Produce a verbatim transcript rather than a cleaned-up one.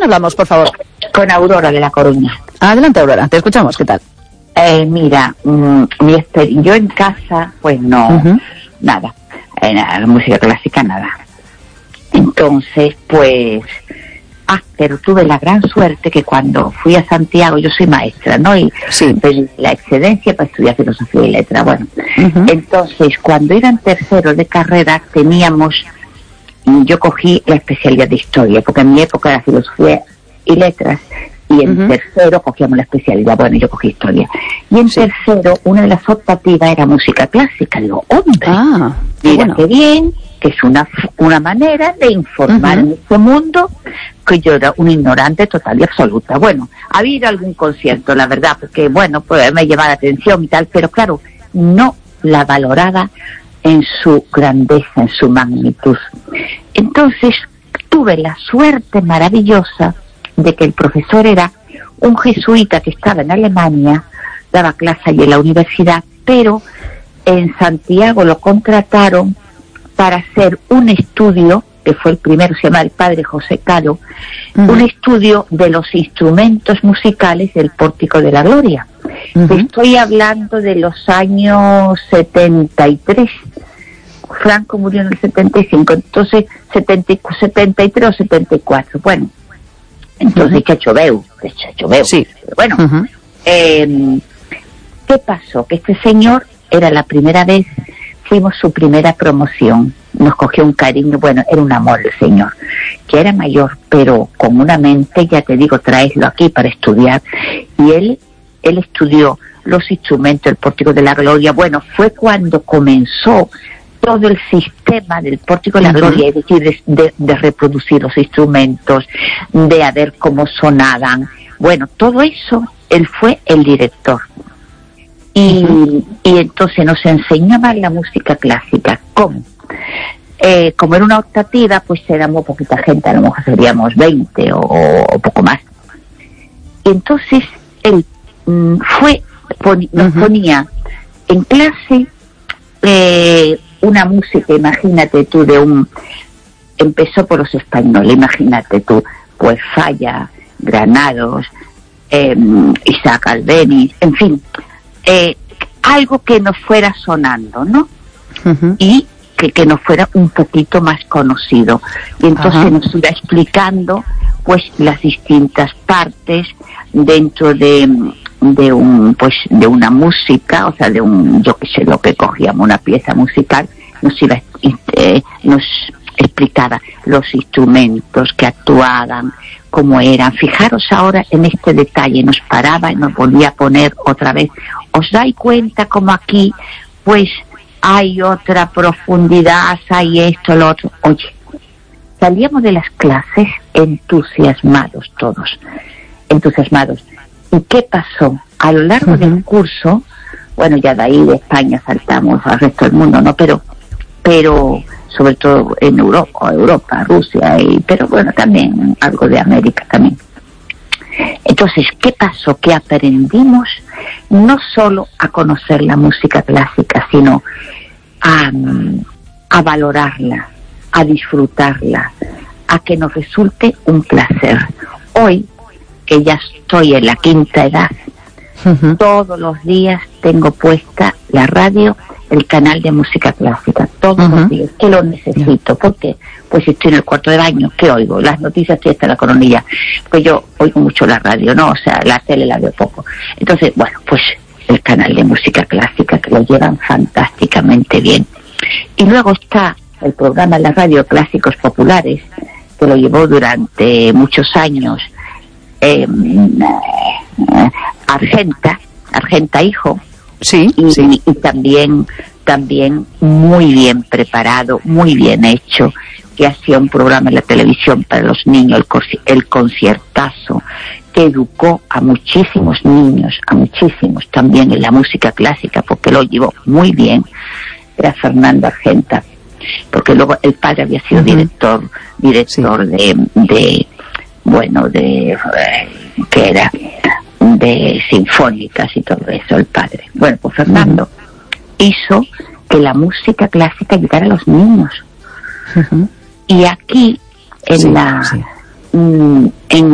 hablamos, por favor? Con Aurora de La Coruña. Adelante, Aurora, te escuchamos, ¿qué tal? Eh, mira, mmm, mi exper- yo en casa, pues no, uh-huh. nada, en la música clásica nada. Entonces, pues, ah, pero tuve la gran suerte que cuando fui a Santiago, yo soy maestra, ¿no? Y sí. pedí la excedencia para estudiar filosofía y letras. Bueno, uh-huh. entonces, cuando era en tercero de carrera, teníamos, yo cogí la especialidad de historia, porque en mi época era filosofía y letras, y en uh-huh. tercero cogíamos la especialidad, bueno, yo cogí historia. Y en sí. tercero, una de las optativas era música clásica. Digo, hombre, ah, mira bueno. qué bien, que es una una manera de informar uh-huh. en este mundo, que yo era una ignorante total y absoluta. Bueno, había ido a algún concierto, la verdad, porque, bueno, pues me llevaba la atención y tal, pero claro, no la valoraba en su grandeza, en su magnitud. Entonces, tuve la suerte maravillosa de que el profesor era un jesuita que estaba en Alemania, daba clase allí en la universidad, pero en Santiago lo contrataron para hacer un estudio, que fue el primero, se llama el padre José Caro, uh-huh. un estudio de los instrumentos musicales del Pórtico de la Gloria. Uh-huh. Estoy hablando de los años setenta y tres. Franco murió en el setenta y cinco, entonces setenta, setenta y tres o setenta y cuatro. Bueno, entonces uh-huh. Chachoveu, Chachoveu. Sí. Bueno, uh-huh. eh, ¿qué pasó? Que este señor era la primera vez, fuimos su primera promoción, nos cogió un cariño, bueno, era un amor el señor, que era mayor, pero con una mente, ya te digo, tráeslo aquí para estudiar, y él, él estudió los instrumentos del Pórtico de la Gloria. Bueno, fue cuando comenzó todo el sistema del Pórtico de la uh-huh. Gloria, es decir, de, de, de reproducir los instrumentos, de a ver cómo sonaban. Bueno, todo eso, él fue el director. Y, uh-huh. y entonces nos enseñaba la música clásica. ¿Cómo? Eh, como era una optativa, pues éramos poquita gente, a lo mejor seríamos veinte o, o poco más. Y entonces él mm, fue, pon, nos uh-huh. ponía en clase eh, una música, imagínate tú, de un, empezó por los españoles, imagínate tú, pues Falla, Granados, eh, Isaac Albéniz, en fin, eh, algo que nos fuera sonando, ¿no? Uh-huh. Y que, que nos fuera un poquito más conocido. Y entonces uh-huh. nos iba explicando, pues, las distintas partes dentro de... de un pues de una música, o sea, de un, yo qué sé, lo que cogíamos, una pieza musical, nos iba eh, nos explicaba los instrumentos que actuaban, cómo eran. Fijaros ahora en este detalle, nos paraba y nos volvía a poner otra vez. ¿Os dais cuenta como aquí, pues, hay otra profundidad, hay esto, lo otro? Oye, salíamos de las clases entusiasmados todos, entusiasmados. ¿Y qué pasó? A lo largo uh-huh. del curso, bueno, ya de ahí de España saltamos al resto del mundo, ¿no? Pero, pero sobre todo en Europa, Europa, Rusia, y, pero bueno, también algo de América también. Entonces, ¿qué pasó? Que aprendimos no solo a conocer la música clásica, sino a, a valorarla, a disfrutarla, a que nos resulte un placer. Hoy, que ya estoy en la quinta edad, uh-huh. todos los días tengo puesta la radio, el canal de música clásica, todos uh-huh. los días, que lo necesito. Yeah. ¿Por qué? Pues si estoy en el cuarto de baño, ¿qué oigo? Las noticias, estoy hasta la coronilla, pues yo oigo mucho la radio, ¿no? O sea, la tele la veo poco. Entonces, bueno, pues el canal de música clásica, que lo llevan fantásticamente bien. Y luego está el programa de la radio Clásicos Populares, que lo llevó durante muchos años Eh, eh, Argenta, Argenta Hijo, sí, y, sí. y también, también muy bien preparado, muy bien hecho, que hacía un programa en la televisión para los niños, el, el conciertazo, que educó a muchísimos niños, a muchísimos también en la música clásica, porque lo llevó muy bien, era Fernando Argenta, porque luego el padre había sido uh-huh. director, director sí. de, de bueno, de, eh, que era de sinfónicas y todo eso, el padre. Bueno, pues Fernando uh-huh. hizo que la música clásica llegara a los niños. Uh-huh. Y aquí, en sí, la, sí. Mm, en